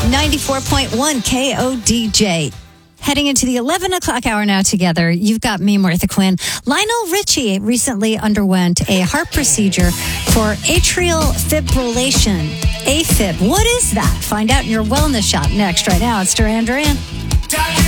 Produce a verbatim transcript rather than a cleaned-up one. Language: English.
ninety-four point one K O D J. Heading into the eleven o'clock hour now together, you've got me, Martha Quinn. Lionel Richie recently underwent a heart procedure for atrial fibrillation, AFib. What is that? Find out in your wellness shop next. Right now, it's Duran Duran.